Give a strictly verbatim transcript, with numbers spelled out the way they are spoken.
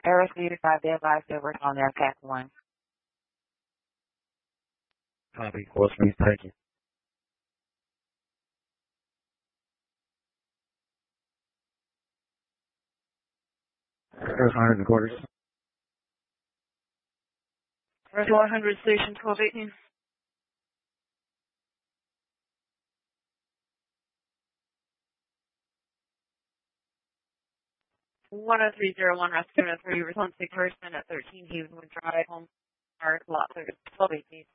Aerospeed five, they advised over on their Cat one. Copy. Course please, thank you. Air one hundred quarters. Red one hundred station twelve eighteen. one oh three zero one rescue three response to person at thirteen Havenwood Drive, home, or lot twelve eighteen.